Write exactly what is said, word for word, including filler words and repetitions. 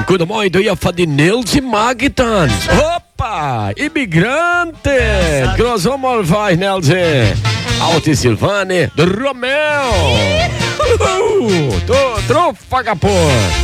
Cuida muito, ia falar de Nils Magitans. Opa, imigrante. Que nós vamos fazer, Nils? Alti Silvane, do Romeo. Uh, tô, trofa, capô.